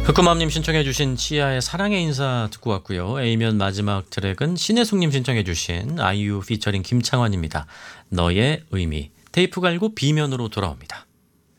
흑금맘님 신청해 주신 치아의 사랑의 인사 듣고 왔고요. A면 마지막 트랙은 신혜숙님 신청해 주신 아이유 피처링 김창완입니다. 너의 의미. 테이프 갈고 B면으로 돌아옵니다.